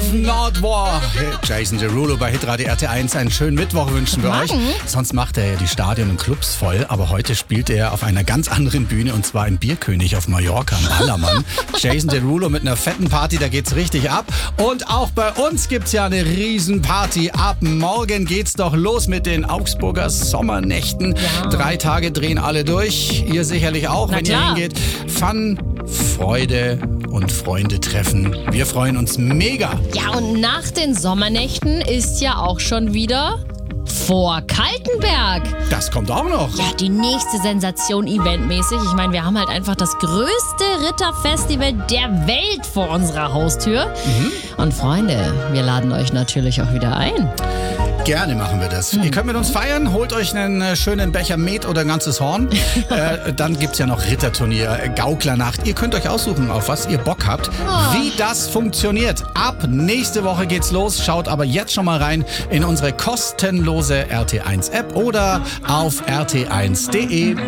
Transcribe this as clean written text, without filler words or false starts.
Not War. Jason Derulo bei Hitradio RT1. Einen schönen Mittwoch wünschen wir euch. Sonst macht er ja die Stadien und Clubs voll, aber heute spielt er auf einer ganz anderen Bühne und zwar im Bierkönig auf Mallorca, im Ballermann. Jason Derulo mit einer fetten Party, da geht's richtig ab. Und auch bei uns gibt's ja eine Riesenparty. Ab morgen geht's doch los mit den Augsburger Sommernächten. Ja. 3 Tage drehen alle durch. Ihr sicherlich auch, wenn ihr hingeht. Fun, Freude und Freunde treffen. Wir freuen uns mega. Ja, und nach den Sommernächten ist ja auch schon wieder vor Kaltenberg. Das kommt auch noch. Ja, die nächste Sensation eventmäßig. Ich meine, wir haben halt einfach das größte Ritterfestival der Welt vor unserer Haustür. Und Freunde, wir laden euch natürlich auch wieder ein. Gerne machen wir das. Ihr könnt mit uns feiern, holt euch einen schönen Becher Met oder ein ganzes Horn. Dann gibt's ja noch Ritterturnier, Gauklernacht. Ihr könnt euch aussuchen, auf was ihr Bock habt. Wie das funktioniert. Ab nächste Woche geht's los. Schaut aber jetzt schon mal rein in unsere kostenlose RT1 App oder auf rt1.de.